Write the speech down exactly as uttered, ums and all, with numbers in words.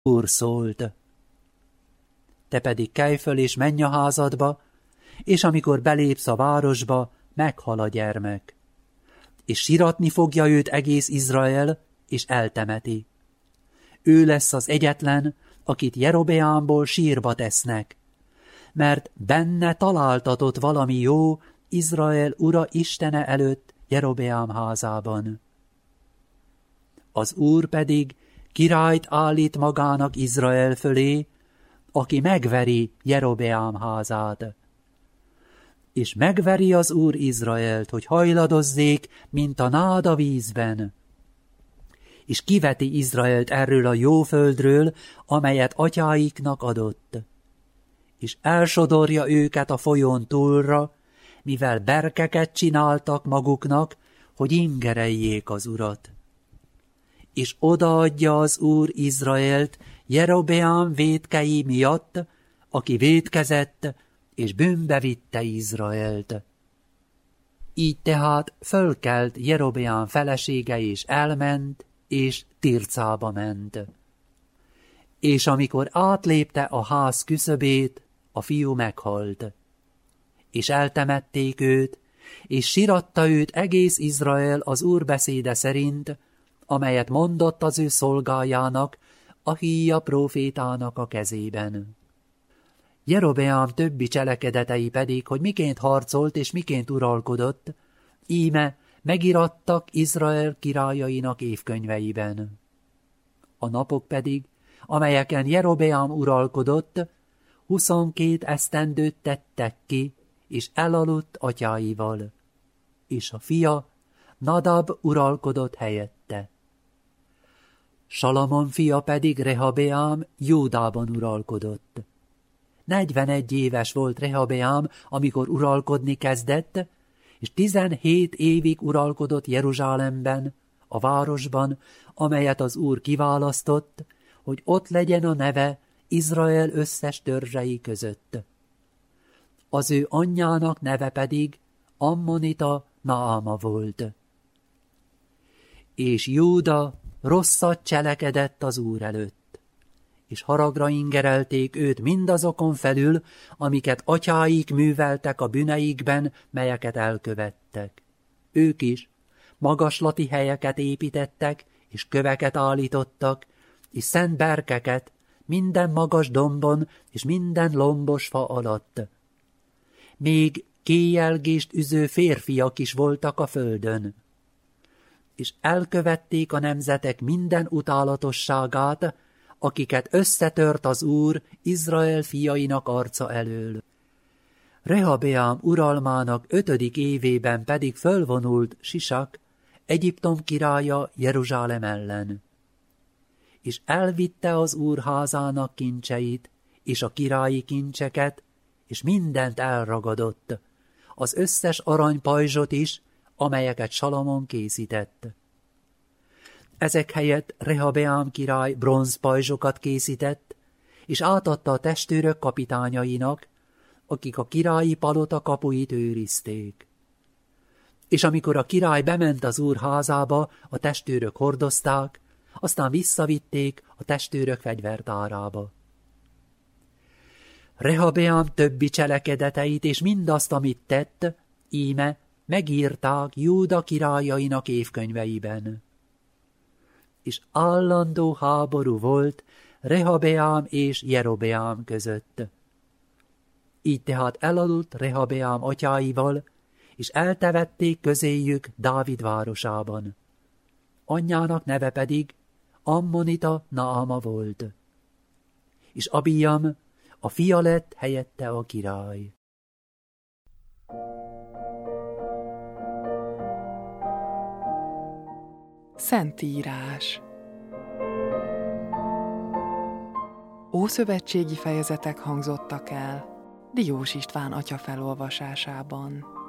Úr szólt: te pedig kelj föl és menj a házadba, és amikor belépsz a városba, meghal a gyermek. És siratni fogja őt egész Izrael, és eltemeti. Ő lesz az egyetlen, akit Jerobeámból sírba tesznek, mert benne találtatott valami jó Izrael ura Istene előtt Jerobeám házában. Az Úr pedig királyt állít magának Izrael fölé, aki megveri Jerobeám házát. És megveri az Úr Izraelt, hogy hajladozzék, mint a nád a vízben. És kiveti Izraelt erről a jó földről, amelyet atyáiknak adott. És elsodorja őket a folyón túlra, mivel berkeket csináltak maguknak, hogy ingereljék az Urat. És odaadja az Úr Izraelt Jerobeám vétkei miatt, aki vétkezett, és bűnbe vitte Izraelt. Így tehát fölkelt Jerobeám felesége, és elment, és Tircába ment. És amikor átlépte a ház küszöbét, a fiú meghalt. És eltemették őt, és siratta őt egész Izrael az Úr beszéde szerint, amelyet mondott az ő szolgájának, Ahija prófétának a kezében. Jerobeám többi cselekedetei pedig, hogy miként harcolt és miként uralkodott, íme megirattak Izrael királyainak évkönyveiben. A napok pedig, amelyeken Jerobeám uralkodott, huszonkét esztendőt tettek ki, és elaludt atyáival, és a fia Nadab uralkodott helyette. Salamon fia pedig Rehabeám Júdában uralkodott. Negyvenegy éves volt Rehabeám, amikor uralkodni kezdett, és tizenhét évig uralkodott Jeruzsálemben, a városban, amelyet az Úr kiválasztott, hogy ott legyen a neve Izrael összes törzsei között. Az ő anyjának neve pedig Ammonita Naama volt. És Júda rosszat cselekedett az Úr előtt, és haragra ingerelték őt mindazokon felül, amiket atyáik műveltek a bűneikben, melyeket elkövettek. Ők is magaslati helyeket építettek, és köveket állítottak, és szent berkeket minden magas dombon és minden lombos fa alatt. Még kéjelgést üző férfiak is voltak a földön. És elkövették a nemzetek minden utálatosságát, akiket összetört az Úr Izrael fiainak arca elől. Rehabeám uralmának ötödik évében pedig fölvonult Sisak, Egyiptom királya Jeruzsálem ellen. És elvitte az Úr házának kincseit, és a királyi kincseket, és mindent elragadott, az összes aranypajzsot is, amelyeket Salamon készített. Ezek helyett Rehabeám király bronzpajzsokat készített, és átadta a testőrök kapitányainak, akik a királyi palota kapuit őrizték. És amikor a király bement az Úr házába, a testőrök hordozták, aztán visszavitték a testőrök fegyvertárába. Rehabeám többi cselekedeteit és mindazt, amit tett, íme megírták Júda királyainak évkönyveiben. És állandó háború volt Rehabeám és Jerobeám között. Így tehát elaludt Rehabeám atyáival, és eltevették közéjük Dávid városában. Anyjának neve pedig Ammonita Naama volt. És Abiam a fia lett helyette a király. Szentírás. Ószövetségi fejezetek hangzottak el Diós István atya felolvasásában.